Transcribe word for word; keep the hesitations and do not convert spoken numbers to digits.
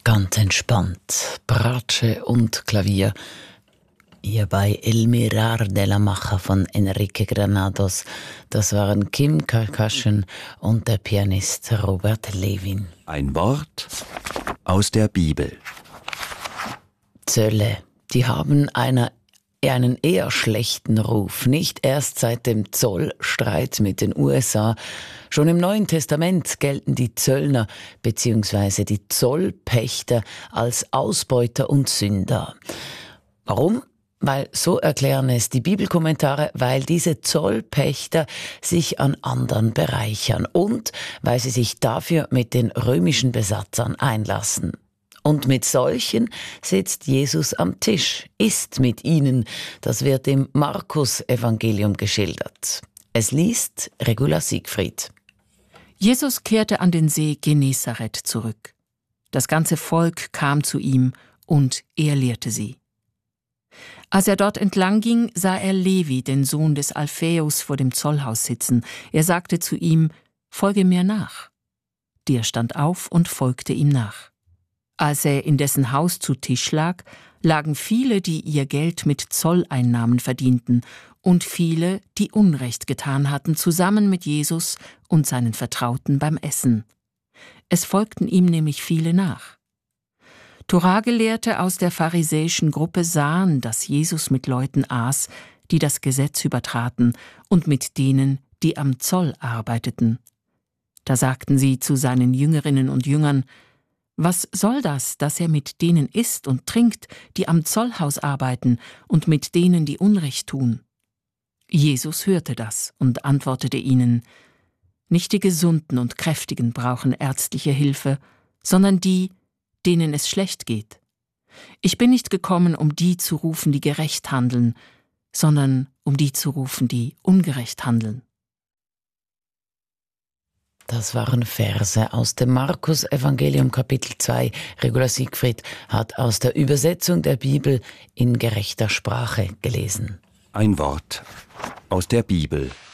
Ganz entspannt, Bratsche und Klavier. Hier bei El Mirar de la Maja von Enrique Granados. Das waren Kim Kardashian und der Pianist Robert Levin. Ein Wort aus der Bibel. Zölle, die haben einer einen eher schlechten Ruf, nicht erst seit dem Zollstreit mit den U S A. Schon im Neuen Testament gelten die Zöllner bzw. die Zollpächter als Ausbeuter und Sünder. Warum? Weil, so erklären es die Bibelkommentare, weil diese Zollpächter sich an anderen bereichern und weil sie sich dafür mit den römischen Besatzern einlassen. Und mit solchen sitzt Jesus am Tisch, isst mit ihnen. Das wird im Markus-Evangelium geschildert. Es liest Regula Siegfried. Jesus kehrte an den See Genezareth zurück. Das ganze Volk kam zu ihm und er lehrte sie. Als er dort entlang ging, sah er Levi, den Sohn des Alphaeus, vor dem Zollhaus sitzen. Er sagte zu ihm: »Folge mir nach.« Der stand auf und folgte ihm nach. Als er in dessen Haus zu Tisch lag, lagen viele, die ihr Geld mit Zolleinnahmen verdienten, und viele, die Unrecht getan hatten, zusammen mit Jesus und seinen Vertrauten beim Essen. Es folgten ihm nämlich viele nach. Toragelehrte aus der pharisäischen Gruppe sahen, dass Jesus mit Leuten aß, die das Gesetz übertraten, und mit denen, die am Zoll arbeiteten. Da sagten sie zu seinen Jüngerinnen und Jüngern: »Was soll das, dass er mit denen isst und trinkt, die am Zollhaus arbeiten, und mit denen, die Unrecht tun?« Jesus hörte das und antwortete ihnen: »Nicht die Gesunden und Kräftigen brauchen ärztliche Hilfe, sondern die, denen es schlecht geht. Ich bin nicht gekommen, um die zu rufen, die gerecht handeln, sondern um die zu rufen, die ungerecht handeln.« Das waren Verse aus dem Markus-Evangelium Kapitel zwei. Regula Siegfried hat aus der Übersetzung der Bibel in gerechter Sprache gelesen. Ein Wort aus der Bibel.